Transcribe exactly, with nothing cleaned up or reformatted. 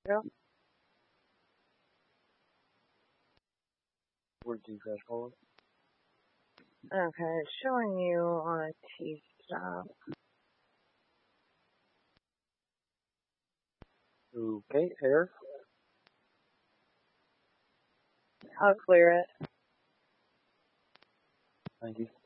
go. Where'd you guys call it? Okay, it's showing you on a T-stop. Okay, here. I'll clear it. Thank you.